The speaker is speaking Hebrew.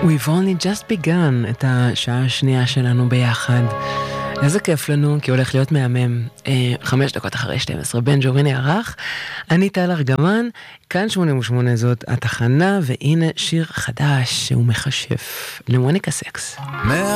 We've only just begun את השעה השנייה שלנו ביחד. איזה כיף לנו, כי הולך להיות מהמם. 5 דקות אחרי 12, בן ג'וריני ערך. אני טל ארגמן, כאן 88 זאת התחנה, והנה שיר חדש שהוא מחשף למוניקה סקס.